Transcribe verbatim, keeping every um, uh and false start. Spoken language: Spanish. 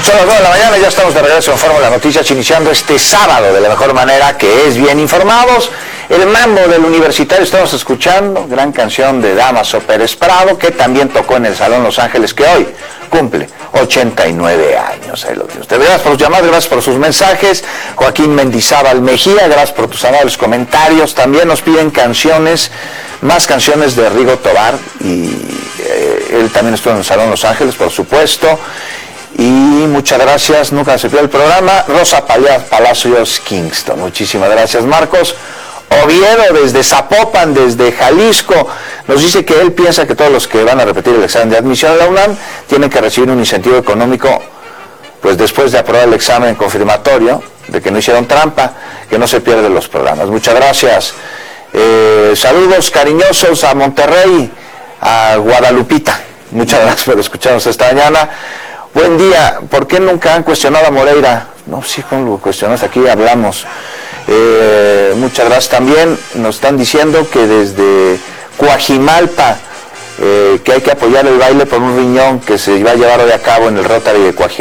Son las nueve de la mañana y ya estamos de regreso en Fórmula Noticias, iniciando este sábado de la mejor manera, que es bien informados. El mambo del Universitario estamos escuchando, gran canción de Dámaso Pérez Prado, que también tocó en el Salón Los Ángeles, que hoy cumple ochenta y nueve años. Ahí lo tiene usted. Gracias por los llamados, gracias por sus mensajes. Joaquín Mendizábal Mejía, gracias por tus amables comentarios. También nos piden canciones, más canciones de Rigo Tobar, y eh, él también estuvo en el Salón Los Ángeles, por supuesto. Y muchas gracias, nunca se pierde el programa. Rosa Palacios Kingston, muchísimas gracias. Marcos Oviedo desde Zapopan, desde Jalisco, nos dice que él piensa que todos los que van a repetir el examen de admisión a la UNAM tienen que recibir un incentivo económico, pues después de aprobar el examen confirmatorio, de que no hicieron trampa, que no se pierden los programas. Muchas gracias. Eh, saludos cariñosos a Monterrey, a Guadalupita. Muchas gracias por escucharnos esta mañana. Buen día. ¿Por qué nunca han cuestionado a Moreira? No, sí, como lo cuestionamos, aquí hablamos. Eh, muchas gracias también. Nos están diciendo que desde Coajimalpa, eh, que hay que apoyar el baile por un riñón que se va a llevar hoy a cabo en el Rotary de Coajimalpa.